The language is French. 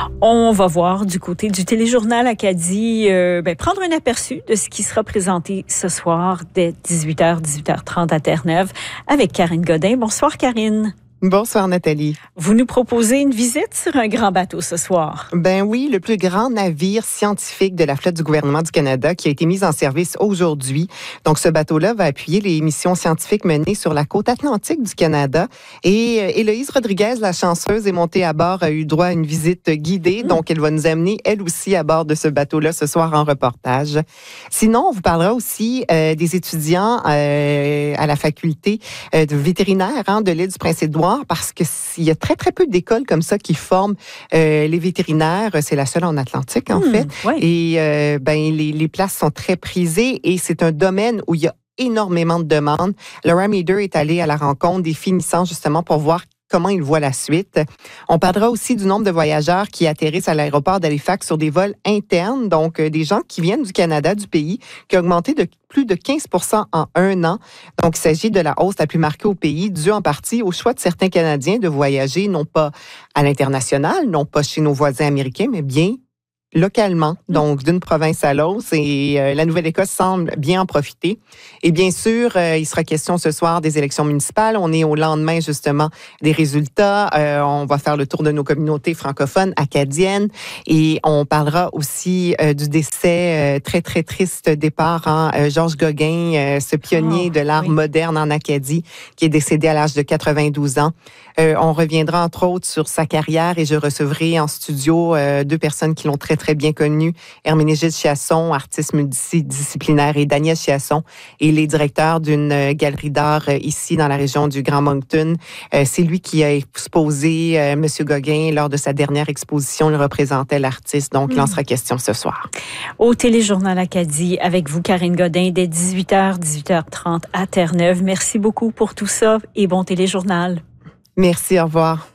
On va voir du côté du téléjournal Acadie, prendre un aperçu de ce qui sera présenté ce soir dès 18h, 18h30 à Terre-Neuve avec Karine Godin. Bonsoir Karine. Bonsoir Nathalie. Vous nous proposez une visite sur un grand bateau ce soir. Ben oui, le plus grand navire scientifique de la flotte du gouvernement du Canada qui a été mis en service aujourd'hui. Donc ce bateau-là va appuyer les missions scientifiques menées sur la côte atlantique du Canada. Et Héloïse Rodriguez, la chanceuse, est montée à bord, a eu droit à une visite guidée. Donc elle va nous amener elle aussi à bord de ce bateau-là ce soir en reportage. Sinon, on vous parlera aussi des étudiants à la faculté de vétérinaire de l'île du Prince-Édouard, parce qu'il y a très, très peu d'écoles comme ça qui forment les vétérinaires. C'est la seule en Atlantique, en fait. Ouais. Et les places sont très prisées et c'est un domaine où il y a énormément de demandes. Laura Meader est allée à la rencontre des finissants justement pour voir comment ils voient la suite. On parlera aussi du nombre de voyageurs qui atterrissent à l'aéroport d'Halifax sur des vols internes, donc des gens qui viennent du Canada, du pays, qui a augmenté de plus de 15 % en un an. Donc, il s'agit de la hausse la plus marquée au pays, due en partie au choix de certains Canadiens de voyager, non pas à l'international, non pas chez nos voisins américains, mais bien localement, donc d'une province à l'autre. Et la Nouvelle-Écosse semble bien en profiter. Et bien sûr, il sera question ce soir des élections municipales. On est au lendemain, justement, des résultats. On va faire le tour de nos communautés francophones, acadiennes. Et on parlera aussi du décès très, très triste départ. Georges Gauguin, ce pionnier de l'art moderne en Acadie, qui est décédé à l'âge de 92 ans. On reviendra, entre autres, sur sa carrière et je recevrai en studio deux personnes qui l'ont très, très bien connu. Herménégilde Chiasson, artiste multidisciplinaire, et Daniel Chiasson, et les directeurs d'une galerie d'art ici dans la région du Grand Moncton. C'est lui qui a exposé M. Gauguin lors de sa dernière exposition. Il représentait l'artiste, donc il en sera question ce soir. Au Téléjournal Acadie, avec vous, Karine Godin, dès 18h, 18h30 à Terre-Neuve. Merci beaucoup pour tout ça et bon téléjournal. Merci, au revoir.